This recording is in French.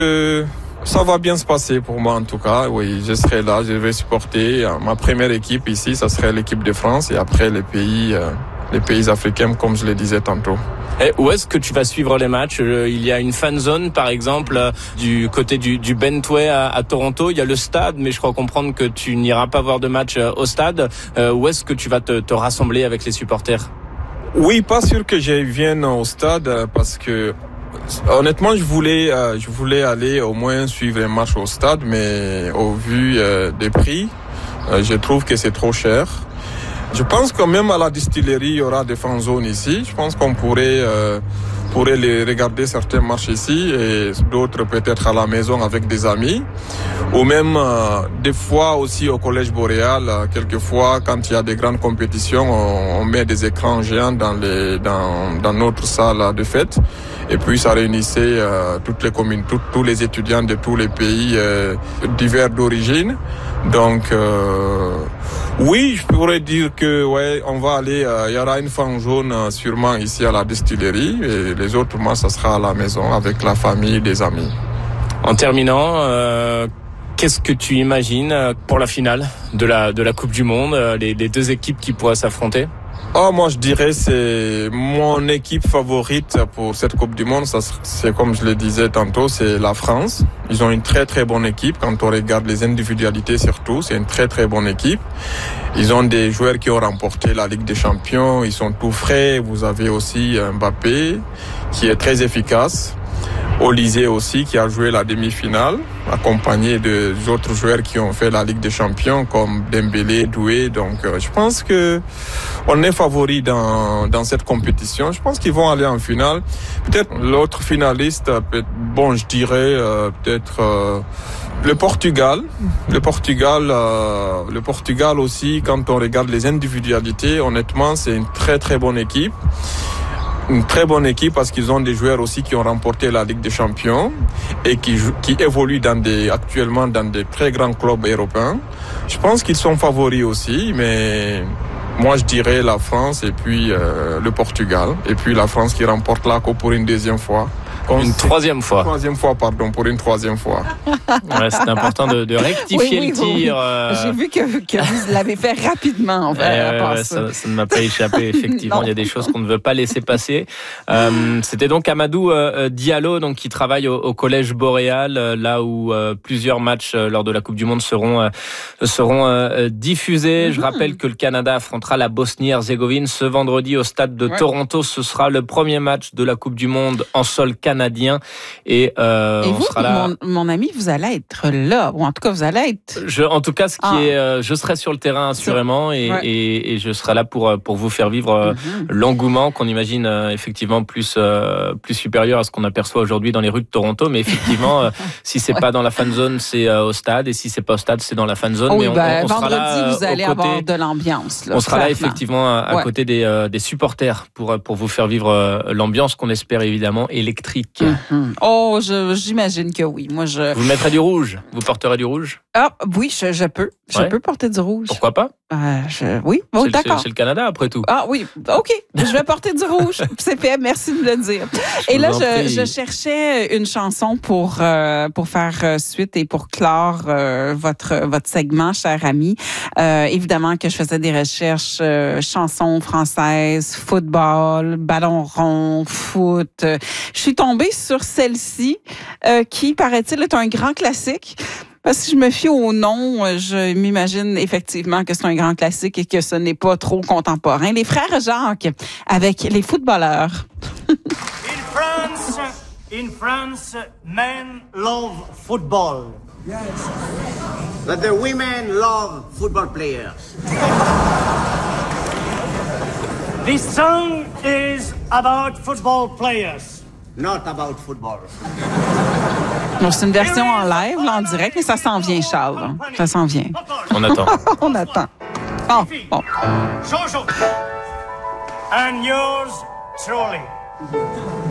Ça va bien se passer pour moi en tout cas. Oui, je serai là, je vais supporter ma première équipe ici, ça serait l'équipe de France et après les pays africains comme je le disais tantôt. Et où est-ce que tu vas suivre les matchs? Il y a une fan zone par exemple du côté du Bentway à Toronto. Il y a le stade, mais je crois comprendre que tu n'iras pas voir de match au stade. Où est-ce que tu vas te rassembler avec les supporters? Oui, pas sûr que je vienne au stade parce que honnêtement, je voulais aller au moins suivre un match au stade, mais au vu des prix, je trouve que c'est trop cher. Je pense que même à la distillerie, il y aura des fan zones ici. Je pense qu'on pourrait les regarder certains matchs ici et d'autres peut-être à la maison avec des amis. Ou même des fois aussi au Collège Boréal, quelquefois quand il y a des grandes compétitions, on met des écrans géants dans notre salle de fête. Et puis ça réunissait toutes les communes, tous les étudiants de tous les pays divers d'origine. Donc oui, je pourrais dire que ouais, on va aller. Il y aura une fan zone sûrement ici à la distillerie et les autres mois, ça sera à la maison avec la famille, des amis. En terminant, qu'est-ce que tu imagines pour la finale de la Coupe du Monde, les deux équipes qui pourraient s'affronter? Moi je dirais c'est mon équipe favorite pour cette Coupe du Monde. Ça, c'est comme je le disais tantôt, c'est la France. Ils ont une très très bonne équipe. Quand on regarde les individualités surtout, c'est une très très bonne équipe. Ils ont des joueurs qui ont remporté la Ligue des Champions. Ils sont tout frais. Vous avez aussi Mbappé qui est très efficace. Olysée aussi qui a joué la demi-finale, accompagné des autres joueurs qui ont fait la Ligue des Champions comme Dembélé, Doué. Donc je pense que on est favori dans cette compétition. Je pense qu'ils vont aller en finale. Peut-être l'autre finaliste, je dirais peut-être le Portugal. Le Portugal aussi, quand on regarde les individualités, honnêtement, c'est une très très bonne équipe. Une très bonne équipe parce qu'ils ont des joueurs aussi qui ont remporté la Ligue des Champions et qui évoluent actuellement dans des très grands clubs européens. Je pense qu'ils sont favoris aussi, mais moi je dirais la France et puis le Portugal. Et puis la France qui remporte la Coupe pour une deuxième fois. Une troisième fois. Pour une troisième fois. Ouais, c'est important de rectifier le tir. J'ai vu que vous l'avez fait rapidement. Ça ne m'a pas échappé, effectivement. Il y a des choses qu'on ne veut pas laisser passer. C'était donc Amadou Diallo donc, qui travaille au Collège Boréal, là où plusieurs matchs lors de la Coupe du Monde seront diffusés. Je rappelle que le Canada affrontera la Bosnie-Herzégovine ce vendredi au stade de Toronto. Ce sera le premier match de la Coupe du Monde en sol canadien. Et vous, sera là. Mon ami, vous allez être là, ou en tout cas, vous allez être... Je serai sur le terrain assurément et je serai là pour vous faire vivre l'engouement qu'on imagine effectivement plus supérieur à ce qu'on aperçoit aujourd'hui dans les rues de Toronto. Mais effectivement, si c'est pas dans la fan zone, c'est au stade, et si c'est pas au stade, c'est dans la fan zone. Mais on sera vendredi, là, vous allez avoir de l'ambiance. On sera là effectivement à côté des supporters pour vous faire vivre l'ambiance qu'on espère évidemment électrique. J'imagine que oui. Vous mettrez du rouge? Vous porterez du rouge? Oui, je peux. Je peux porter du rouge. Pourquoi pas? Oui, d'accord. C'est le Canada, après tout. Oui, OK. Je vais porter du rouge. C'est fait, merci de me le dire. Et là, je cherchais une chanson pour faire suite et pour clore votre segment, cher ami. Évidemment que je faisais des recherches chansons françaises, football, ballon rond, foot. Je suis tombée sur celle-ci qui, paraît-il, est un grand classique. Parce que je me fie au nom, je m'imagine effectivement que c'est un grand classique et que ce n'est pas trop contemporain. Les frères Jacques avec les footballeurs. In France, men love football. Yes. But the women love football players. This song is about football players, not about football. Donc, c'est une version en live, là, en direct, mais ça s'en vient, Charles. Ça s'en vient. On attend. On attend. Bon. Jojo. And yours truly.